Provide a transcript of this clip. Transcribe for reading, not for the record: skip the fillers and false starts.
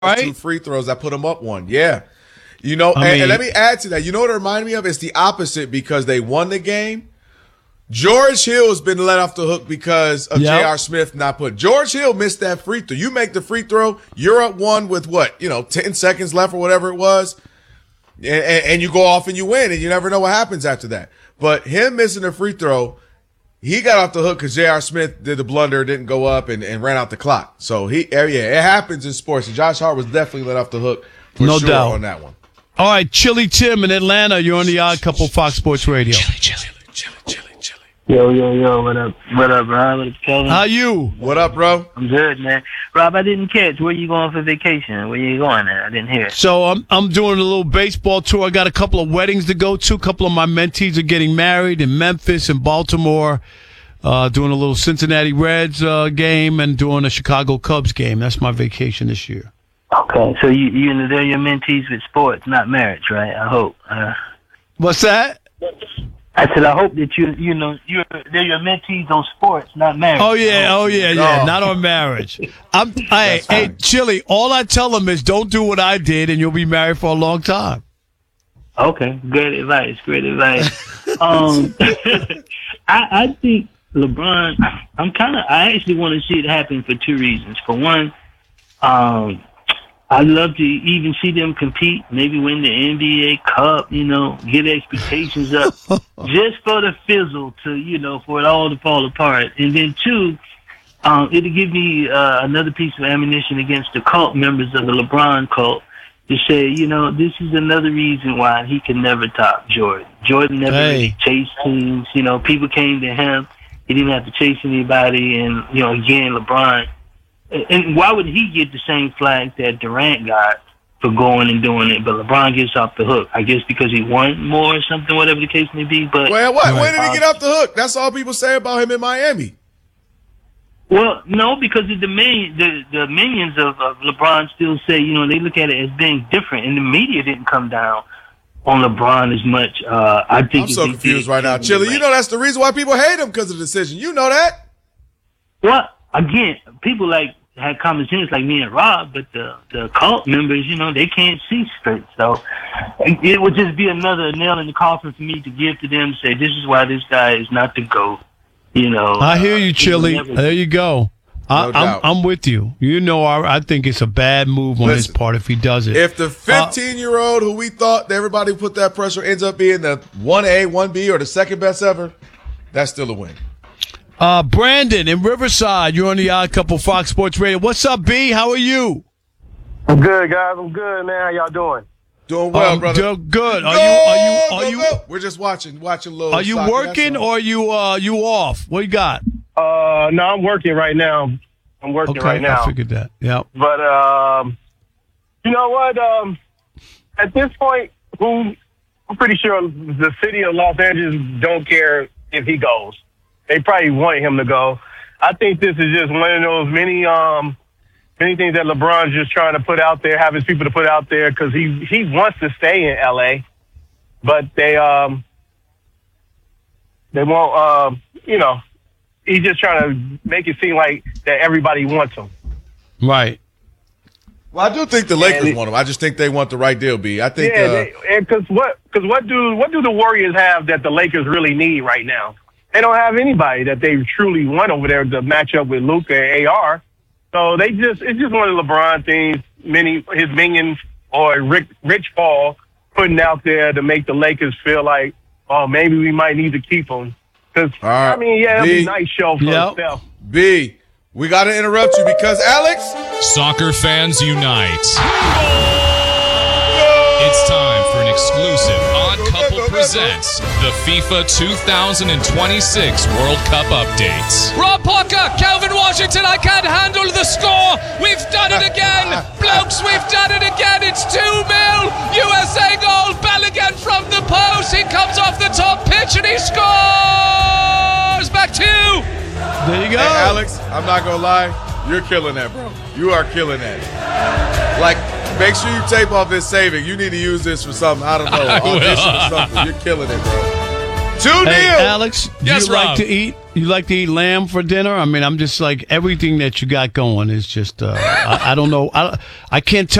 right? 2 free throws. I put him up 1. Yeah. You know, and let me add to that. You know what it reminded me of? It's the opposite because they won the game. George Hill has been let off the hook because of J.R. Smith not put. George Hill missed that free throw. You make the free throw, you're up 1 with 10 seconds left or whatever it was. And you go off and you win, and you never know what happens after that. But him missing the free throw, he got off the hook because J.R. Smith did the blunder, didn't go up, and ran out the clock. So, it happens in sports. And Josh Hart was definitely let off the hook for no sure doubt on that one. All right, Chili Tim in Atlanta. You're on the Odd Couple Fox Sports Radio. Chili. Yo, what up? What up, Rob? What up, Kelvin? How you? What up, bro? I'm good, man. Rob, I didn't catch. Where you going for vacation? Where you going at? I didn't hear. So I'm doing a little baseball tour. I got a couple of weddings to go to. A couple of my mentees are getting married in Memphis and Baltimore. Doing a little Cincinnati Reds game and doing a Chicago Cubs game. That's my vacation this year. Okay, so they're your mentees with sports, not marriage, right? I hope. What's that? I said I hope that they're your mentees on sports, not marriage. Oh yeah, not on marriage. Hey, Chili. All I tell them is don't do what I did, and you'll be married for a long time. Okay, great advice. I think LeBron. I actually want to see it happen for 2 reasons. For one, I'd love to even see them compete, maybe win the NBA Cup, get expectations up just for the fizzle for it all to fall apart. And then 2, it'll give me another piece of ammunition against the cult members of the LeBron cult to say, this is another reason why he can never top Jordan. Jordan never really chased teams. People came to him. He didn't have to chase anybody. And, again, LeBron. And why would he get the same flag that Durant got for going and doing it, but LeBron gets off the hook? I guess because he won more or something, whatever the case may be. But when did he get off the hook? That's all people say about him in Miami. Well, no, because the minions of LeBron still say, they look at it as being different, and the media didn't come down on LeBron as much. I think I'm so confused right now. Chili, that's the reason why people hate him, because of the decision. You know that? Well, again, people had common sense like me and Rob, but the cult members, they can't see straight. So it would just be another nail in the coffin for me to give to them, say this is why this guy is not the GOAT. I hear you, Chili. There you go. I'm with you. I think it's a bad move on his part if he does it. If the 15-year-old who we thought everybody put that pressure ends up being the 1A, 1B, or the second best ever, that's still a win. Brandon in Riverside, you're on the Odd Couple Fox Sports Radio. What's up, B? How are you? I'm good, guys. I'm good, man. How y'all doing? Doing well, brother. Good. Are you? We're just watching a little. Are you working or are you off? What you got? No, I'm working right now. Right now. I figured that. Yeah. But you know what? At this point, I'm pretty sure the city of Los Angeles don't care if he goes. They probably want him to go. I think this is just one of those many things that LeBron's just trying to put out there, have his people to put out there, because he wants to stay in L.A., but they won't. He's just trying to make it seem like that everybody wants him. Right. Well, I do think the Lakers want him. I just think they want the right deal, B. I think. Because what do the Warriors have that the Lakers really need right now? They don't have anybody that they truly want over there to match up with Luka and AR. So it's just one of the LeBron things, his minions or Rich Paul putting out there to make the Lakers feel like, oh, maybe we might need to keep him. Because, it'll be a nice show for himself. B, we got to interrupt you because, Alex. Soccer fans unite. It's time for an exclusive Odd Couple presents the FIFA 2026 World Cup updates. Rob Parker, Calvin Washington, I can't handle the score. We've done it again. Blokes, we've done it again. It's 2-0. USA goal. Bellingham from the post. He comes off the top pitch and he scores. Back 2. There you go. Hey, Alex, I'm not going to lie. You're killing that, bro. You are killing that. Make sure you tape off this saving. You need to use this for something. I don't know. Audition or something. You're killing it, bro. 2-0. Hey, Alex, do you like to eat? You like to eat lamb for dinner? I mean, I'm just like everything that you got going is just. I don't know. I can't tell.